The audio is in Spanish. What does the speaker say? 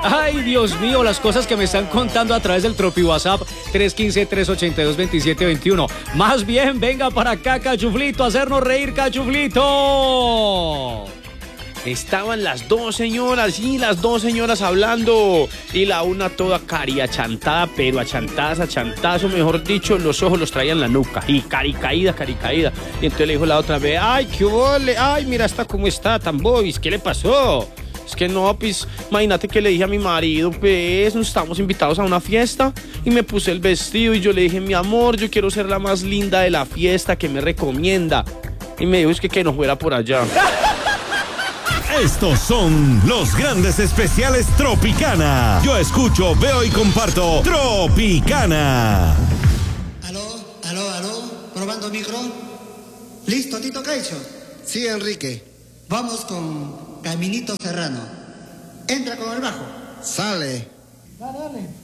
Ay, Dios mío, las cosas que me están contando a través del Tropi WhatsApp 315-382-2721. Más bien, venga para acá, Cachuflito, a hacernos reír, Cachuflito. Estaban las dos señoras hablando y la una toda achantada, pero achantadas, achantadas, o mejor dicho, los ojos los traían en la nuca y caricaída. Y entonces le dijo la otra vez, ay, qué ole, ay, mira hasta cómo está, tan boys, ¿qué le pasó? Es que no, pues, imagínate que le dije a mi marido, pues, nos estamos invitados a una fiesta y me puse el vestido y yo le dije, mi amor, yo quiero ser la más linda de la fiesta, ¿qué me recomienda? Y me dijo, es que no fuera por allá. Estos son los grandes especiales Tropicana. Yo escucho, veo y comparto Tropicana. Aló, probando micro. ¿Listo, Tito Caicho? Sí, Enrique. Vamos con Caminito Serrano. Entra con el bajo. Sale. Dale.